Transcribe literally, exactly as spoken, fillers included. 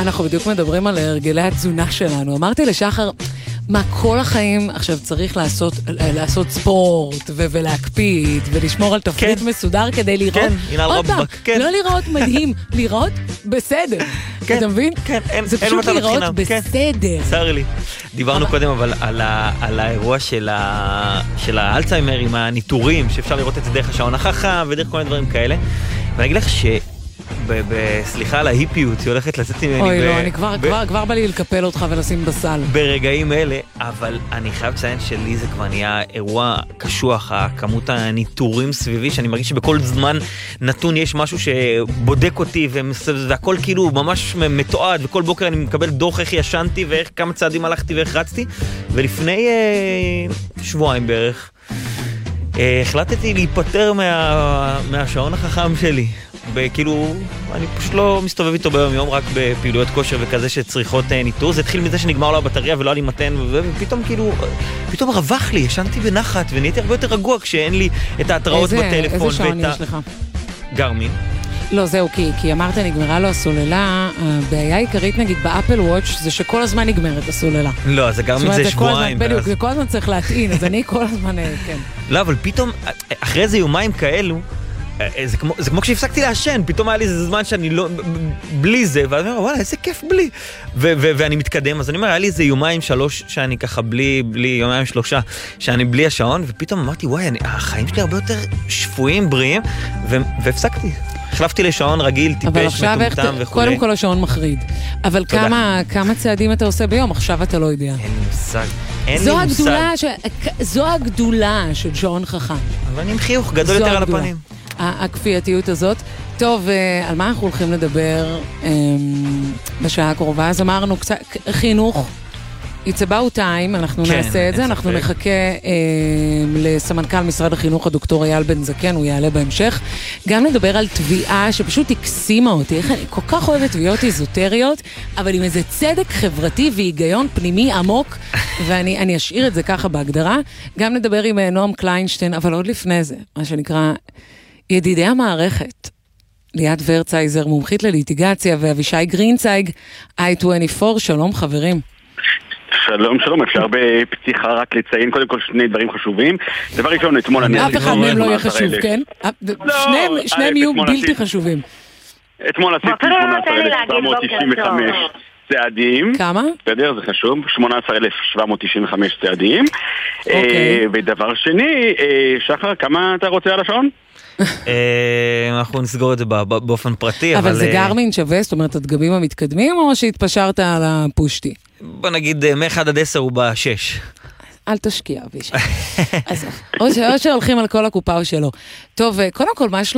אנחנו בדיוק מדברים על הרגלי התזונה שלנו. אמרתי לשחר, מה כל החיים עכשיו צריך לעשות, לעשות ספורט ו- ולהקפיד ולשמור על תפריט כן. מסודר כדי לראות, כן, עוד פעם, כן. לא לראות מדהים, לראות בסדר. כן, אתה מבין? כן, אין, זה אין פשוט מתנות לראות חינם, בסדר. כן. צר לי. דיברנו קודם אבל על, ה, על האירוע של, ה, של האלצהיימר עם הניטורים, שאפשר לראות את זה דרך השעון החכם ודרך כל מיני דברים כאלה. ואני אגיד לך ש... ב- ב- סליחה על ההיפיות, היא הולכת לצאת ממני אוי ב- לא, אני כבר, ב- כבר, כבר בא לי לקפל אותך ולשים בסל. ברגעים אלה, אבל אני חייב לציין שלי זה כבר נהיה אירוע קשוח, הכמות הניטורים סביבי, שאני מרגיש שבכל זמן נתון יש משהו שבודק אותי, והכל כאילו ממש מתועד, וכל בוקר אני מקבל דוח איך ישנתי, ואיך כמה צעדים הלכתי ואיך רצתי, ולפני אה, שבועיים בערך, אה, החלטתי להיפטר מה, מהשעון החכם שלי. כאילו, אני פשוט לא מסתובב איתו ביום יום, רק בפעילויות כושר וכזה שצריכות ניטור. זה התחיל מזה שנגמר לו הבטריה ולא היה לי מתן, ופתאום כאילו, פתאום רווח לי, ישנתי בנחת, ונהייתי הרבה יותר רגוע כשאין לי את ההתראות בטלפון. איזה שעון יש לך? גרמין. לא, זהו, כי, כי אמרת נגמרה לו הסוללה, הבעיה העיקרית נגיד באפל וואץ' זה שכל הזמן נגמרת הסוללה. לא, אז הגרמין זה שבועיים. בדיוק, זה כל הזמן צריך להטעין, אז אני כל הזמן, כן. לא, אבל פתאום, אחרי איזה יומיים כאלו, זה כמו, זה כמו כשהפסקתי לעשן, פתאום היה לי איזה זמן שאני לא, בלי זה, ואני אומר, וואלה, איזה כיף בלי. ו- ו- ואני מתקדם, אז אני אומר, היה לי איזה יומיים שלוש שאני ככה בלי, בלי, יומיים שלושה, שאני בלי השעון, ופתאום אמרתי, וואי, אני, החיים שלי הרבה יותר שפויים, בריאים, ו- והפסקתי. החלפתי לשעון רגיל, טיפש, מטומטם וכו'. קודם כל השעון מחריד. אבל כמה, כמה צעדים אתה עושה ביום? עכשיו אתה לא יודע. אין לי מושג. אין זו לי מושג. הגדולה, ש... זו הגדולה של שעון חכם. אבל אני עם חיוך גדול יותר על הפנים. הכפייתיות הזאת. טוב, על מה אנחנו הולכים לדבר בשעה הקרובה? אז אמרנו קצת חינוך. It's about time, אנחנו כן, נעשה את זה, אנחנו ספק. נחכה אה, לסמנכ"ל משרד החינוך הדוקטור אייל בן זקן, הוא יעלה בהמשך. גם נדבר על תביעה שפשוט הקסימה אותי, איך אני כל כך אוהבת תביעות איזוטריות, אבל עם איזה צדק חברתי והיגיון פנימי עמוק, ואני אני אשאיר את זה ככה בהגדרה. גם נדבר עם נועם קליינשטיין, אבל עוד לפני זה, מה שנקרא ידידי המערכת. ליאת ורצייזר, מומחית לליטיגציה, ואבישי גרינצייג, איי עשרים וארבע, שלום חברים. שלום, שלום, אפשר בפתיחה רק לציין קודם כל שני דברים חשובים. דבר ראשון, אתמול אני... אף אחד מהם לא יהיה חשוב, כן? שניהם יהיו בלתי חשובים. אתמול עשיתי שמונה עשרה אלף שבע מאות תשעים וחמש צעדים. כמה? בסדר, זה חשוב. שמונה עשרה אלף שבע מאות תשעים וחמש צעדים. ודבר שני, שחר, כמה אתה רוצה על השעון? אנחנו נסגור את זה באופן פרטי, אבל זה גרמין שווה, זאת אומרת, הדגמים המתקדמים, או שהתפשרת על הפושטי? בוא נגיד, מאחד עד עשר הוא בשש. אל תשקיע, אבישי. או שהולכים על כל הקופה או שלא. טוב, קודם כל, מה יש